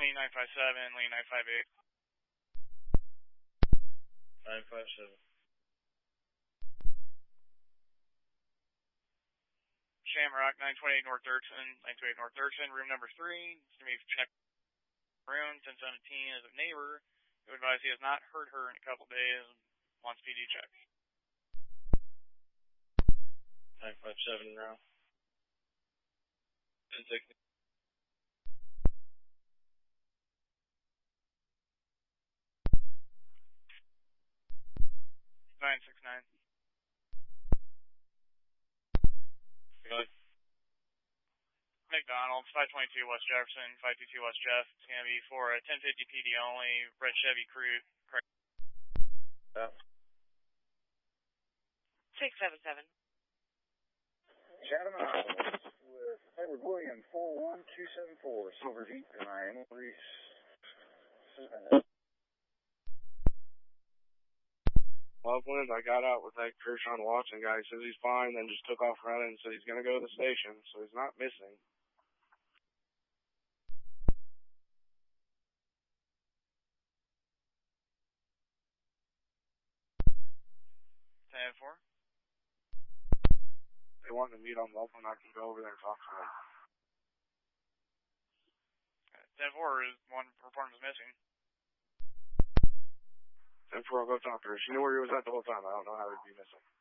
Lean 957, Lean 958. 957. Shamrock 928 North Dirksen, 928 North Dirksen, room number 3. It's going to be check room 1017 is a neighbor who advised he has not heard her in a couple days and wants PD check. 957 now. 1060. 969. Good. McDonald's, 522 West Jefferson, 522 West Jeff. It's going to be for a 1050 PD only, red Chevy Crew. Yeah. 677. Chatham Islands with Edward William 41274 Silver Jeep, and I am Maurice. Loveland, I got out with that Kershawn Watson guy. He says he's fine, then just took off running and said he's going to go to the station, so he's not missing. 10-4. They want to meet on Loveland, I can go over there and talk to them. 10-4 is one report is missing. 10-4, I'll go talk to her. She knew where he was at the whole time. I don't know how he'd be missing.